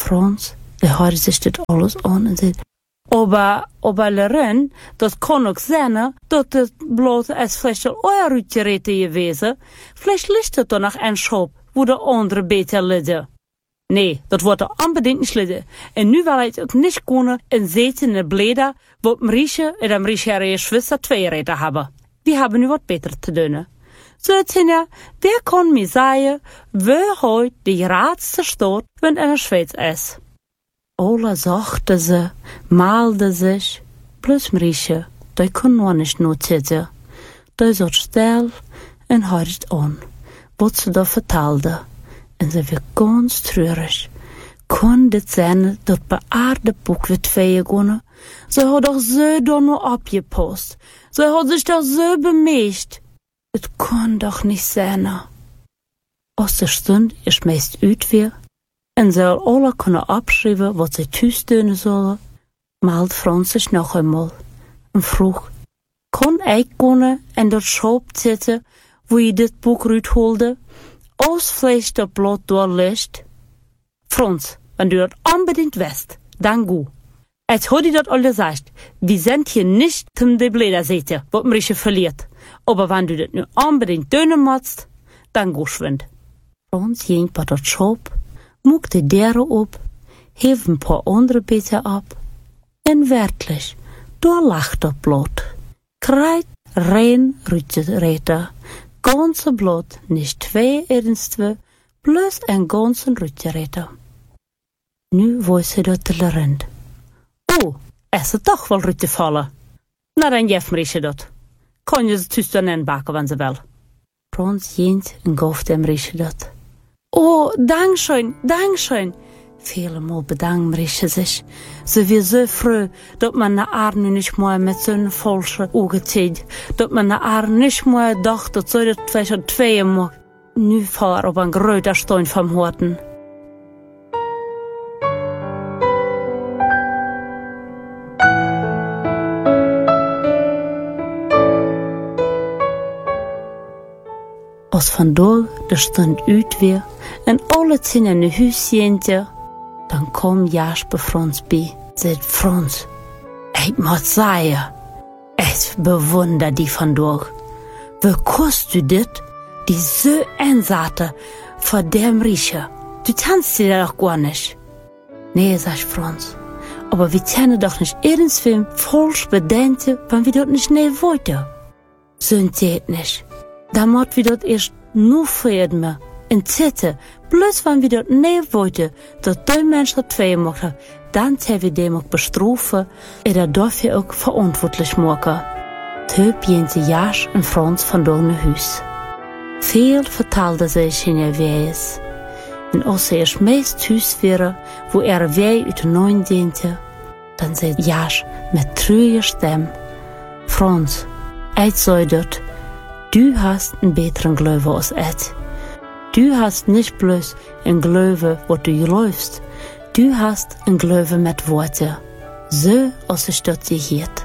Frans, der hört sich das alles an und sagt, aber Lerin, das kann auch sein, dass das bloß als vielleicht euer Rütgeräte gewesen, vielleicht liegt das doch noch ein Schop, wo der andere beter lidde. Nee, dat wordt er unbedingt nicht lidde. En nu wil ik ook niet kunnen en zitten in de bleder, wo Marische en de Marische ihre Schwester twee Räder hebben. Wir haben nu wat beter te doen. So, Tinja, wer kann mir sagen, wer heute die raadste Stadt, wenn in der Schweiz ist? Ola sagte sie, malte sich, bloß Marische, die kann noch nicht notieren. Die satt still und hört an, was sie da vertelde. Und sie wird ganz traurig. Kann das sein, dass bei Aarde Buch wird gehen? Sie hat doch so da noch abgepasst. Sie hat sich doch so bemischt. Das kann doch nicht sein. Aus der Stunde ist meist ut weer. En soll alle kunnen abschreiben, wat sie thuis doen zullen, maalt Frans zich nog eenmaal en vroeg, kon ik kunnen en dat schop zitten, wo je dit boek uitholde, als vlees dat blad doorleest? Frans, wenn du dat unbedingt west, dann go. Als had je dat al gezegd, wir sind hier nicht zum de Bläder zitten, wat Marische verliert. Aber wenn du dat nu unbedingt doen motst, dann go schwind. Frans ging bij dat schop, moek de deuren op, heeft een paar andere Beete ab, en werkelijk, daar lag dat blad. Krijt, rein, Rütgeräte, ganze blad, nicht twee ernstige, plus een ganze Rütgeräte. Nu was ze dat de Lerin. Oh, is het toch wel Rütge vallen? Nou, dan geef Marische dat. Kan je ze thuis dan inbakken, wanneer ze wil. Frans jent en gaf dem Marische dat. Oh, Dankeschön, Dankeschön. Vielmal bedankt Marische sich. Sie wird so froh, dass man eine Arme nicht mehr mit so einem falschen Auge zieht. Dass man eine Arme nicht mehr dacht, dass so das vielleicht zwei mag. Nu fahr auf ein größer Stein vom Horten. Als vandaag de stund uit weer en alle zin in de huis jentje, dan kom Jasper Frans bij. Zegt Frans, ik moet zeggen, ik bewonder die vandaag. Wie kost du dit, die zo einzaten voor dem Rieche? Du tanzt dir doch gar nicht. Nee, sagt Frans, aber wir können doch nicht irgendwie falsch bedenken, wenn wir das nicht nicht wollten. So geht nicht. Da moet we dat eerst nu verden en zitten. Plus wenn we dat niet wollten, dat die mensen dat twee mochten, dan zijn we dem ook bestrafen en dat dafür ook verantwoordelijk maken. Toen jente Jas en Frans vandaag naar huis. Veel vertelde ze in haar wees. En als ze eerst meest thuis waren, wo wij uit de neun diente, dan zei Jas met treurige stem, Frans, ik zei dat, du hast einen besseren Glaube als ich. Du hast nicht bloß einen Glaube, wo du läufst. Du hast einen Glaube mit Worten. So, als ich das hier hielt.